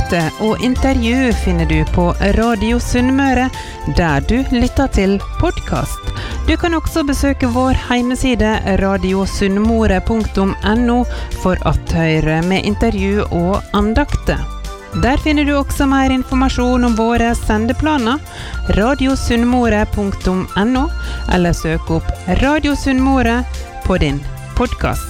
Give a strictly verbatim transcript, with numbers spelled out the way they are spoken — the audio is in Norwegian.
andakter og intervju finner du på Radio Sunnmøre, der du lytter til podcast. Du kan også besøke vår hjemmeside radio sunnmøre punktum no for at høre med intervju og andakter. Der finner du også mer informasjon om våre sendeplaner, radio sunnmøre punktum no, eller søk opp Radio Sunnmøre på din podcast.